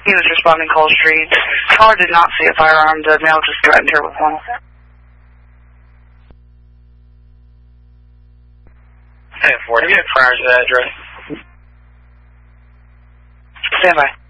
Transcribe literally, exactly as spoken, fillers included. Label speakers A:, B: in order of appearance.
A: He was responding call street. Caller did not see a firearm. The male just threatened her with one.
B: ten four, have you had priors to that address?
A: Stand by.